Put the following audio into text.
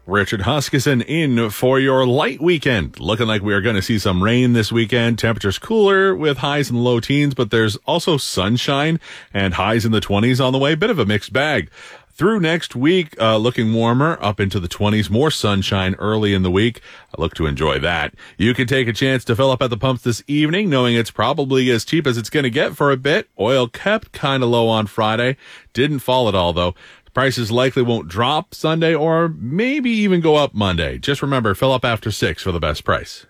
Richard Huskisson in for your light weekend. Looking like we are going to see some rain this weekend. Temperatures cooler with highs in the low teens, but there's also sunshine and highs in the 20s on the way. Bit of a mixed bag. Through next week, looking warmer, up into the 20s, more sunshine early in the week. I look to enjoy that. You can take a chance to fill up at the pumps this evening, knowing it's probably as cheap as it's going to get for a bit. Oil kept kind of low on Friday. Didn't fall at all, though. Prices likely won't drop Sunday or maybe even go up Monday. Just remember, fill up after 6 for the best price.